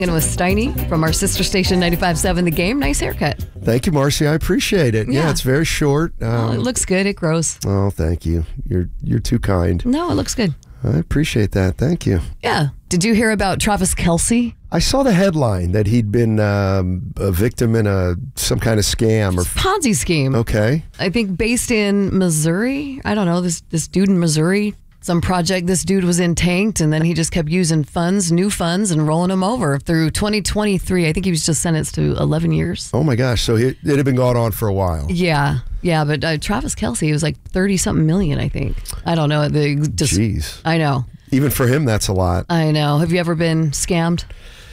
And with Steiny from our sister station 95.7 The Game. Nice haircut. Thank you, Marcy. I appreciate it. Yeah, it's very short. It looks good. It grows. Oh, thank you. You're too kind. No, it looks good. I appreciate that. Thank you. Yeah. Did you hear about Travis Kelce? I saw the headline that he'd been a victim in some kind of scam or Ponzi scheme. Okay. I think based in Missouri. I don't know. This dude in Missouri. Some project this dude was in tanked, and then he just kept using new funds, and rolling them over through 2023. I think he was just sentenced to 11 years. Oh, my gosh. So it had been going on for a while. Yeah. Yeah, but Travis Kelce, it was like 30-something million, I think. I don't know. Jeez. I know. Even for him, that's a lot. I know. Have you ever been scammed?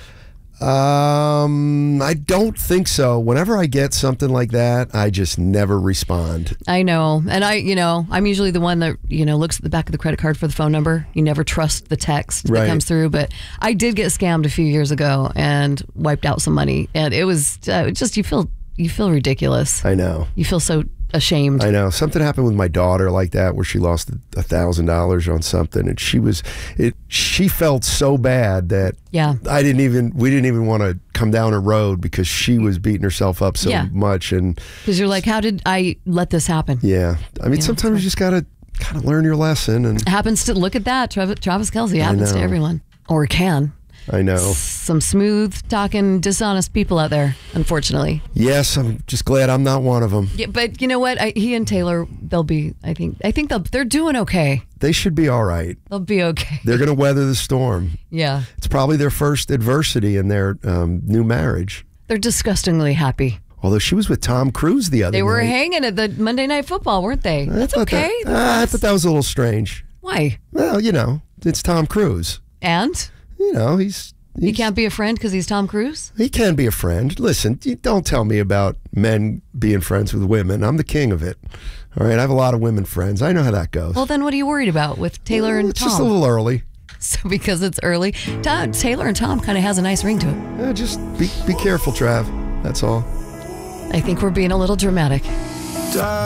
I don't think so. Whenever I get something like that, I just never respond. I know. And I'm usually the one that, looks at the back of the credit card for the phone number. You never trust the text that comes through. But I did get scammed a few years ago and wiped out some money. And it was just, you feel ridiculous. I know. You feel so ashamed. I know. Something happened with my daughter like that, where she lost $1,000 on something, and she felt so bad that we didn't even want to come down her road because she was beating herself up so much. And because you're like, how did I let this happen? Yeah. I mean, sometimes you just gotta kind of learn your lesson. And it happens to, look at that, Travis Kelce, happens to everyone, or can. I know. Some smooth talking, dishonest people out there, unfortunately. Yes, I'm just glad I'm not one of them. Yeah, but you know what? He and Taylor, they'll be, I think they're doing okay. They should be all right. They'll be okay. They're going to weather the storm. Yeah. It's probably their first adversity in their new marriage. They're disgustingly happy. Although she was with Tom Cruise the other night. They were hanging at the Monday Night Football, weren't they? That's okay. I thought that was a little strange. Why? Well, it's Tom Cruise. And? He can't be a friend because he's Tom Cruise? He can be a friend. Listen, don't tell me about men being friends with women. I'm the king of it. All right, I have a lot of women friends. I know how that goes. Well, then what are you worried about with Taylor and Tom? It's just a little early. So because it's early, Taylor and Tom kind of has a nice ring to it. Yeah, just be careful, Trav. That's all. I think we're being a little dramatic.